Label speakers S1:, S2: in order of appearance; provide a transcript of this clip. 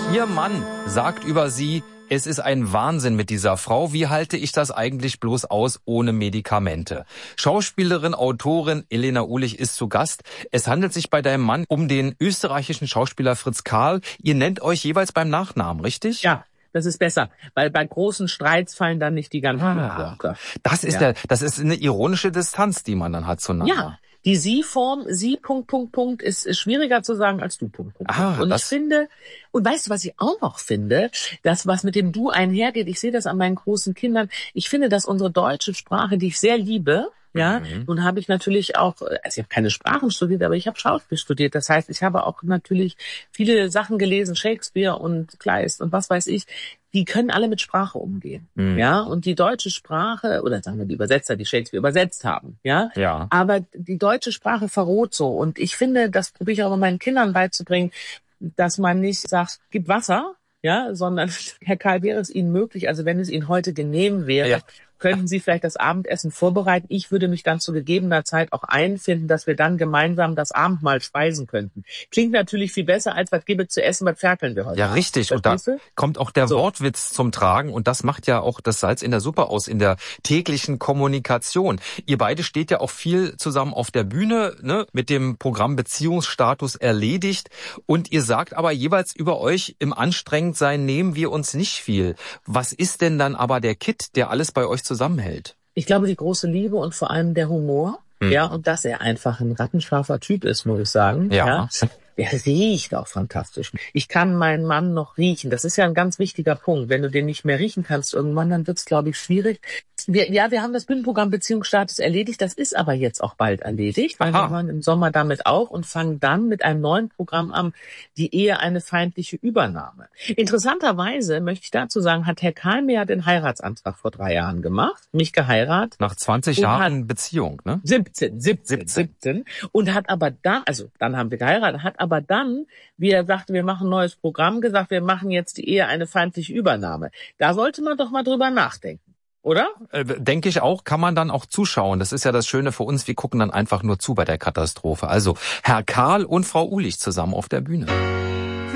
S1: Ihr Mann sagt über Sie, es ist ein Wahnsinn mit dieser Frau. Wie halte ich das eigentlich bloß aus ohne Medikamente? Schauspielerin, Autorin Elena Uhlich ist zu Gast. Es handelt sich bei deinem Mann um den österreichischen Schauspieler Fritz Karl. Ihr nennt euch jeweils beim Nachnamen, richtig?
S2: Ja, das ist besser, weil bei großen Streits fallen dann nicht die ganzen Wörter.
S1: Das ist das ist eine ironische Distanz, die man dann hat zueinander.
S2: Ja. Die Sie-Form, Sie, ... ist schwieriger zu sagen als Du, ... Und ich finde, und weißt du, was ich auch noch finde? Das, was mit dem Du einhergeht, ich sehe das an meinen großen Kindern, ich finde, dass unsere deutsche Sprache, die ich sehr liebe, ja, nun habe ich natürlich auch, also ich habe keine Sprachen studiert, aber ich habe Schauspiel studiert. Das heißt, ich habe auch natürlich viele Sachen gelesen, Shakespeare und Kleist und was weiß ich. Die können alle mit Sprache umgehen, ja. Und die deutsche Sprache, oder sagen wir die Übersetzer, die Shakespeare übersetzt haben, ja. Aber die deutsche Sprache verroht so. Und ich finde, das probiere ich auch meinen Kindern beizubringen, dass man nicht sagt, gib Wasser, ja, sondern, Herr Karl, wäre es Ihnen möglich, also wenn es Ihnen heute genehm wäre, könnten Sie vielleicht das Abendessen vorbereiten. Ich würde mich dann zu gegebener Zeit auch einfinden, dass wir dann gemeinsam das Abendmahl speisen könnten. Klingt natürlich viel besser, als was gebe zu essen, was ferkeln wir heute.
S1: Ja, richtig. Und da kommt auch der Wortwitz zum Tragen. Und das macht ja auch das Salz in der Suppe aus, in der täglichen Kommunikation. Ihr beide steht ja auch viel zusammen auf der Bühne, ne, mit dem Programm Beziehungsstatus erledigt. Und ihr sagt aber jeweils über euch, im Anstrengendsein nehmen wir uns nicht viel. Was ist denn dann aber der Kitt, der alles bei euch zusammenhält?
S2: Ich glaube, die große Liebe und vor allem der Humor. Ja, und dass er einfach ein rattenscharfer Typ ist, muss ich sagen. Ja. Der riecht auch fantastisch. Ich kann meinen Mann noch riechen. Das ist ja ein ganz wichtiger Punkt. Wenn du den nicht mehr riechen kannst irgendwann, dann wird's, glaube ich, schwierig. Wir haben das Bühnenprogramm Beziehungsstatus erledigt. Das ist aber jetzt auch bald erledigt, weil wir waren im Sommer damit auch und fangen dann mit einem neuen Programm an, die Ehe eine feindliche Übernahme. Interessanterweise, möchte ich dazu sagen, hat Herr Karl mir den Heiratsantrag vor 3 Jahren gemacht, mich geheiratet.
S1: Nach 20 Jahren Beziehung, ne?
S2: 17. Und hat aber dann, also dann haben wir geheiratet, hat aber dann, wie er sagte, wir machen ein neues Programm, gesagt, wir machen jetzt die Ehe eine feindliche Übernahme. Da sollte man doch mal drüber nachdenken. Oder?
S1: Denke ich auch, kann man dann auch zuschauen. Das ist ja das Schöne für uns, wir gucken dann einfach nur zu bei der Katastrophe. Also Herr Karl und Frau Uhlich zusammen auf der Bühne.